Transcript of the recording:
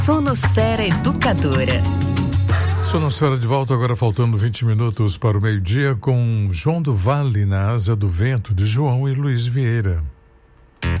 Sonosfera Educadora. Sonosfera de volta, agora faltando 20 minutos para o meio-dia, com João do Vale na Asa do Vento, de João e Luiz Vieira.